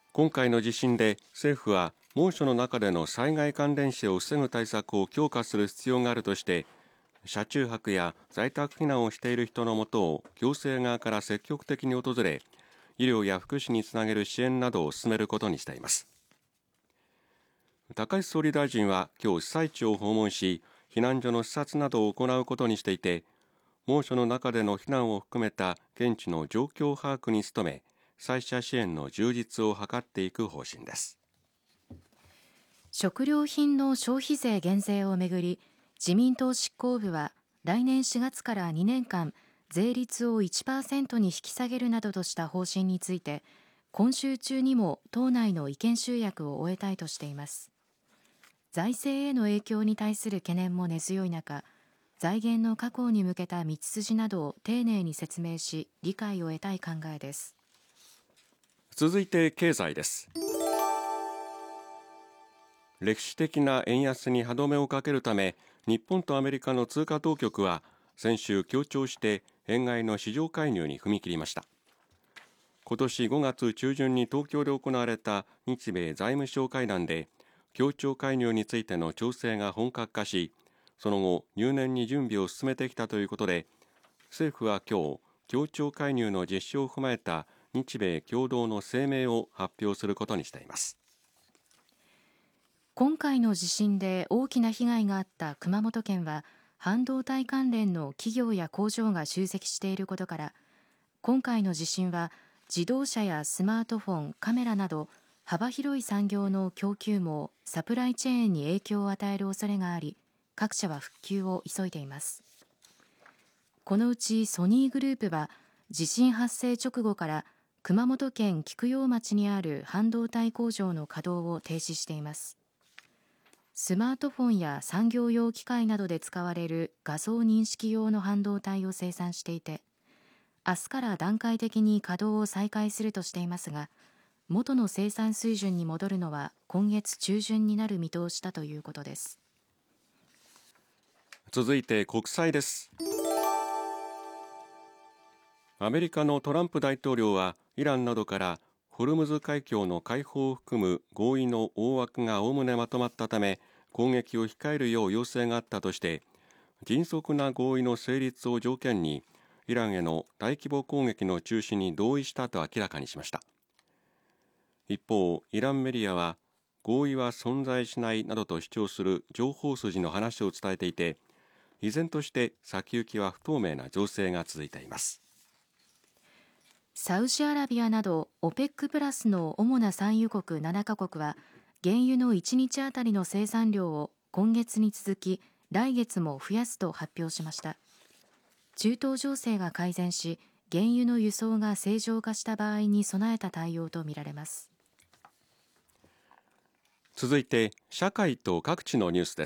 今回の地震で政府は猛暑の中での災害関連死を防ぐ対策を強化する必要があるとして、車中泊や在宅避難をしている人のもとを行政側から積極的に訪れ、医療や福祉につなげる支援などを進めることにしています。高市総理大臣は今日被災地を訪問し、避難所の視察などを行うことにしていて、猛暑の中での避難を含めた現地の状況把握に努め、被災者支援の充実を図っていく方針です。 食料品の消費税減税をめぐり、自民党執行部は来年4月から2年間税率を 1% に引き下げるなどとした方針について、今週中にも党内の意見集約を終えたいとしています。財政への影響に対する懸念も根強い中、財源の確保に向けた道筋などを丁寧に説明し、理解を得たい考えです。 続いて経済です。歴史的な円安に歯止めをかけるため、日本とアメリカの通貨当局は先週協調して円買いの市場介入に踏み切りました。今年5月中旬に東京で行われた日米財務相会談で、協調介入についての調整が本格化し、その後入念に準備を進めてきたということで、政府は今日協調介入の実施を踏まえた日米共同の声明を発表することにしています。 今回の地震で大きな被害があった熊本県は、半導体関連の企業や工場が集積していることから、今回の地震は自動車やスマートフォン、カメラなど幅広い産業の供給網、サプライチェーンに影響を与える恐れがあり、各社は復旧を急いでいます。このうちソニーグループは、地震発生直後から熊本県菊陽町にある半導体工場の稼働を停止しています。スマートフォンや産業用機械などで使われる画像認識用の半導体を生産していて、明日から段階的に稼働を再開するとしていますが、元の生産水準に戻るのは今月中旬になる見通しだということです。 続いて国際です。アメリカのトランプ大統領はイランなどからホルムズ海峡の開放を含む合意の大枠がおおむねまとまったため、攻撃を控えるよう要請があったとして、迅速な合意の成立を条件にイランへの大規模攻撃の中止に同意したと明らかにしました。一方、イランメディアは合意は存在しないなどと主張する情報筋の話を伝えていて、依然として先行きは不透明な情勢が続いています。 サウジアラビアなど OPEC プラスの主な産油国7カ国は、原油の1日あたりの生産量を今月に続き来月も増やすと発表しました。中東情勢が改善し、原油の輸送が正常化した場合に備えた対応とみられます。 続いて社会と各地のニュースです。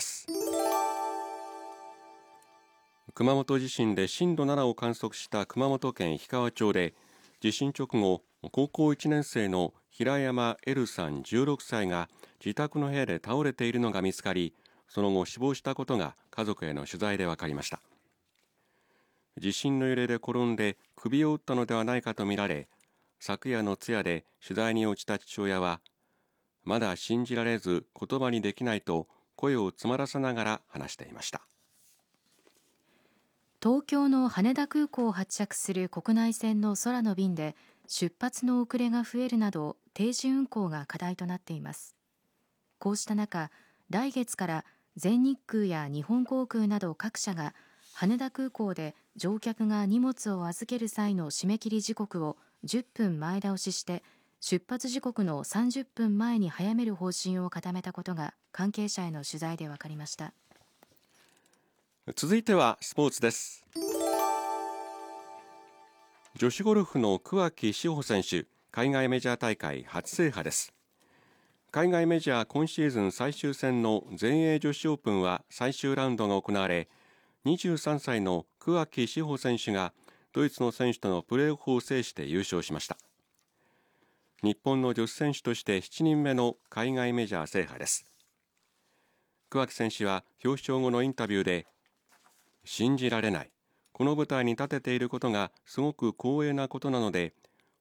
熊本地震で震度7を観測した熊本県氷川町で、地震直後、高校1年生の平山エルさん16歳が自宅の部屋で倒れているのが見つかり、その後死亡したことが家族への取材で分かりました。地震の揺れで転んで首を打ったのではないかとみられ、昨夜の通夜で取材に応じた父親は、まだ信じられず言葉にできないと声を詰まらせながら話していました。 東京の羽田空港を発着する国内線の空の便で出発の遅れが増えるなど、定時運航が課題となっています。こうした中、来月から全日空や日本航空など各社が羽田空港で乗客が荷物を預ける際の締め切り時刻を10分前倒しして、出発時刻の30分前に早める方針を固めたことが関係者への取材で分かりました。 続いてはスポーツです。女子ゴルフの桑木志帆選手、海外メジャー大会初制覇です。海外メジャー今シーズン最終戦の全英女子オープンは最終ラウンドが行われ、23歳の桑木志帆選手がドイツの選手とのプレーオフを制して優勝しました。日本の女子選手として7人目の海外メジャー制覇です。桑木選手は表彰後のインタビューで、信じられない。この舞台に立てていることがすごく光栄なことなので、